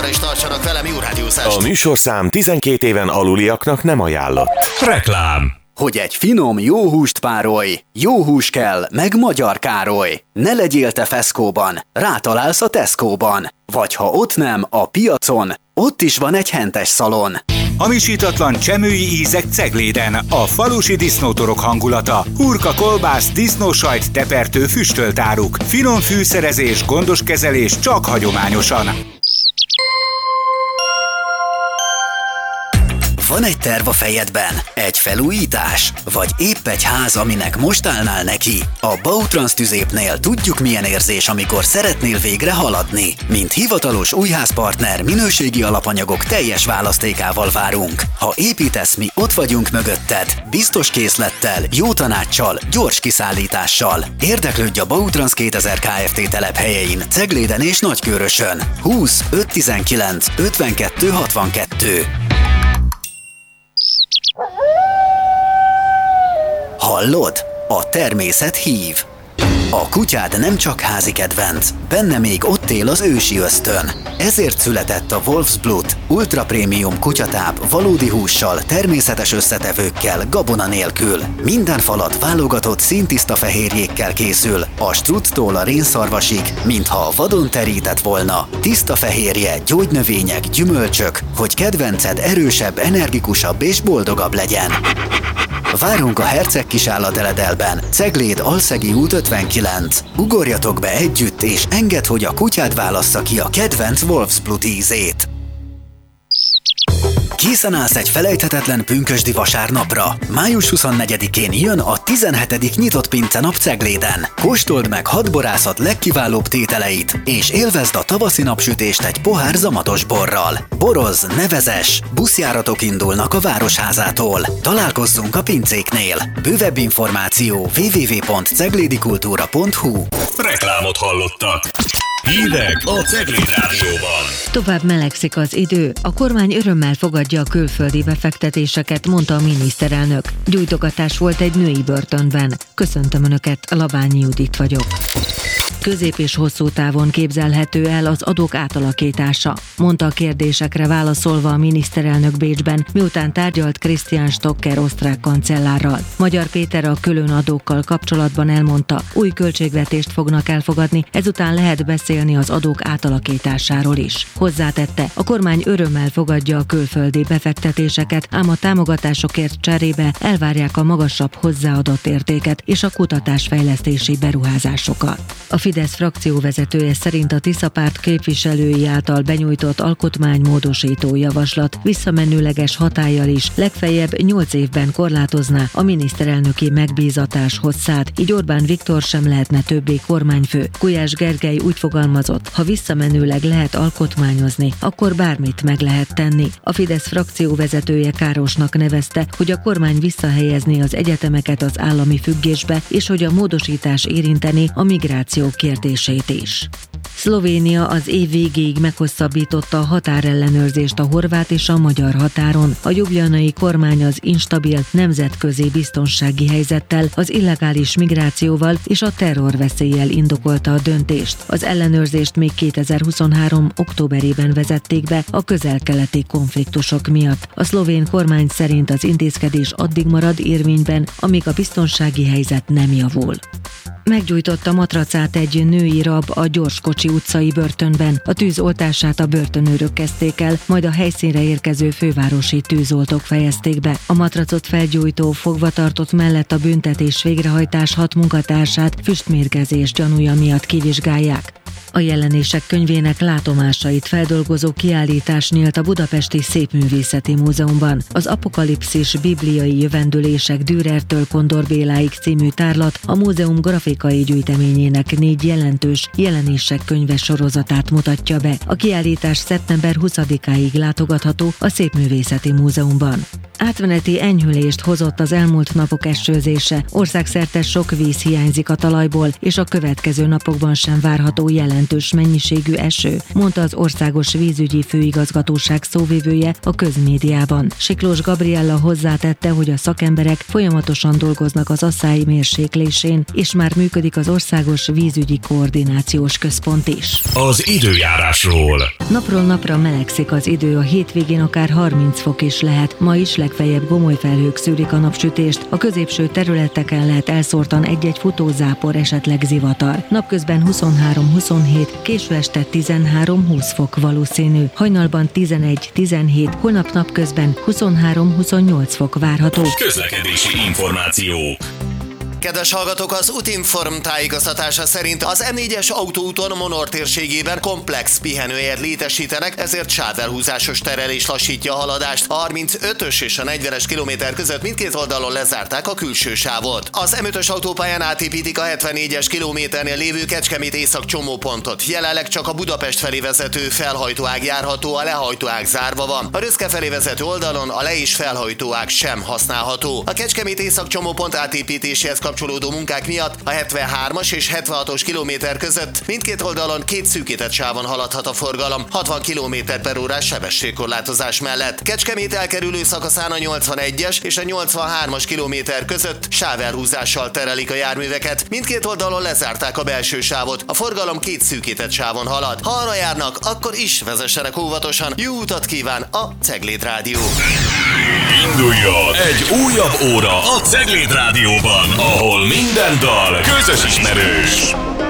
továbbra is tartsanak velem, jó rádiózást! A műsorszám 12 éven aluliaknak nem ajánlott. Reklám. Hogy egy finom, jó húst párolj, jó hús kell, meg Magyar Károly. Ne legyél te Feszkóban, rátalálsz a Tesco-ban. Vagy ha ott nem, a piacon, ott is van egy hentes szalon. Hamisítatlan csemői ízek Cegléden, a falusi disznótorok hangulata. Hurka, kolbász, disznósajt, tepertő, füstölt áruk. Finom fűszerezés, gondos kezelés, csak hagyományosan. Van egy terv a fejedben? Egy felújítás? Vagy épp egy ház, aminek most állnál neki? A Bautrans Tüzépnél tudjuk, milyen érzés, amikor szeretnél végre haladni. Mint hivatalos újházpartner, minőségi alapanyagok teljes választékával várunk. Ha építesz, mi ott vagyunk mögötted. Biztos készlettel, jó tanáccsal, gyors kiszállítással. Érdeklődj a Bautrans 2000 Kft. Telephelyein, Cegléden és Nagykőrösön. 20 519 52 62. Hallod? A természet hív. A kutyád nem csak házi kedvenc, benne még ott él az ősi ösztön. Ezért született a Wolfsblut, ultra prémium kutyatáp valódi hússal, természetes összetevőkkel, gabona nélkül. Minden falat válogatott színtiszta fehérjékkel készül, a struttól a rénszarvasig, mintha vadon terített volna. Tiszta fehérje, gyógynövények, gyümölcsök, hogy kedvenced erősebb, energikusabb és boldogabb legyen. Várunk a Herceg Kisállateledelben, Cegléd Alszegi út 59. Ugorjatok be együtt, és engedd, hogy a kutyád válassza ki a kedvenc Wolfsblut ízét. Készen állsz egy felejthetetlen pünkösdi vasárnapra. Május 24-én jön a 17. nyitott pincenap Cegléden. Kóstold meg hadborászat legkiválóbb tételeit, és élvezd a tavaszi napsütést egy pohár zamatos borral. Borozz, ne vezess! Buszjáratok indulnak a Városházától. Találkozzunk a pincéknél. Bővebb információ www.ceglédikultúra.hu. Reklámot hallottak. Hírek a Cegléd Rádióban. Tovább melegszik az idő, a kormány örömmel fogadja a külföldi befektetéseket, mondta a miniszterelnök. Gyújtogatás volt egy női börtönben. Köszöntöm Önöket, Labányi Judit vagyok. Közép és hosszú távon képzelhető el az adók átalakítása, mondta a kérdésekre válaszolva a miniszterelnök Bécsben, miután tárgyalt Christian Stocker osztrák kancellárral. Magyar Péter a különadókkal kapcsolatban elmondta, új költségvetést fognak elfogadni, ezután lehet beszélni az adók átalakításáról is. Hozzátette, a kormány örömmel fogadja a külföldi befektetéseket, ám a támogatásokért cserébe elvárják a magasabb hozzáadott értéket és a kutatásfejlesztési beruházásokat. A Fidesz frakcióvezetője szerint a Tisza párt képviselői által benyújtott alkotmánymódosító javaslat visszamenőleges hatállyal is legfeljebb 8 évben korlátozná a miniszterelnöki megbízatás hosszát, így Orbán Viktor sem lehetne többé kormányfő. Gulyás Gergely úgy fogalmazott, ha visszamenőleg lehet alkotmányozni, akkor bármit meg lehet tenni. A Fidesz frakcióvezetője károsnak nevezte, hogy a kormány visszahelyezné az egyetemeket az állami függésbe, és hogy a módosítás érinteni a migráció kérdését is. Szlovénia az év végéig meghosszabbította a határellenőrzést a horvát és a magyar határon. A ljubljanai kormány az instabil nemzetközi biztonsági helyzettel, az illegális migrációval és a terrorveszéllyel indokolta a döntést. Az ellenőrzést még 2023. októberében vezették be a közel-keleti konfliktusok miatt. A szlovén kormány szerint az intézkedés addig marad érvényben, amíg a biztonsági helyzet nem javul. Meggyújtotta matracát egy női rab a Gyorskocsi utcai börtönben. A tűz oltását a börtönőrök kezdték el, majd a helyszínre érkező fővárosi tűzoltók fejezték be. A matracot felgyújtó fogvatartott mellett a büntetés végrehajtás 6 munkatársát füstmérgezés gyanúja miatt kivizsgálják. A jelenések könyvének látomásait feldolgozó kiállítás nyílt a Budapesti Szépművészeti Múzeumban. Az Apokalipszis bibliai jövendőlések Dürertől Kondor Béláig című tárlat a múzeum grafikai gyűjteményének 4 jelentős jelenések könyves sorozatát mutatja be. A kiállítás szeptember 20-áig látogatható a Szépművészeti Múzeumban. Átmeneti enyhülést hozott az elmúlt napok esőzése, országszerte sok víz hiányzik a talajból, és a következő napokban sem várható jelentős mennyiségű eső, mondta az Országos Vízügyi Főigazgatóság szóvivője a közmédiában. Siklós Gabriella hozzátette, hogy a szakemberek folyamatosan dolgoznak az asszály mérséklésén, és már működik az Országos Vízügyi Koordinációs Központ is. Az időjárásról. Napról napra melegszik az idő, a hétvégén akár 30 fok is lehet. Ma is legfeljebb gomoly felhők szűrik a napsütést, a középső területeken lehet elszórtan egy-egy futózápor, esetleg zivatar. Napközben 23-27, késő este 13-20 fok valószínű, hajnalban 11-17, holnap napközben 23-28 fok várható. Közlekedési információ. Kedves hallgatók, az Utinform tájékoztatása szerint az M4-es autóúton Monor térségében komplex pihenőhelyet létesítenek, ezért sávelhúzásos terelés lassítja a haladást. A 35-ös és a 40-es kilométer között mindkét oldalon lezárták a külső sávot. Az M5-ös autópályán átépítik a 74-es kilométernél lévő Kecskemét észak csomópontot. Jelenleg csak a Budapest felé vezető felhajtóág járható, a lehajtóág zárva van. A Röszke felé vezető oldalon a le- és felhajtóág sem használható. A Kecskemét észak csomópont átépítéséhez kapcsolódó munkák miatt a 73-as és 76-os kilométer között mindkét oldalon két szűkített sávon haladhat a forgalom, 60 km/h sebességkorlátozás mellett. Kecskemét elkerülő szakaszán a 81-es és a 83-as kilométer között sávelhúzással terelik a járműveket. Mindkét oldalon lezárták a belső sávot, a forgalom két szűkített sávon halad. Ha arra járnak, akkor is vezessenek óvatosan. Jó utat kíván a Cegléd Rádió! Induljon egy újabb óra a Cegléd Rádióban, ahol minden dal közös ismerős.